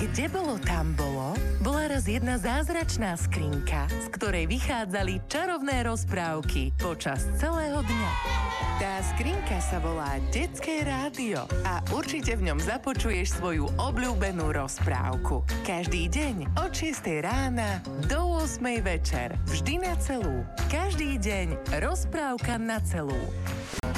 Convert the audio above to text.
Kde bolo, tam bolo, bola raz jedna zázračná skrinka, z ktorej vychádzali čarovné rozprávky počas celého dňa. Tá skrinka sa volá Detské rádio a určite v ňom započuješ svoju obľúbenú rozprávku. Každý deň od 6 rána do 8 večer. Vždy na celú. Každý deň rozprávka na celú.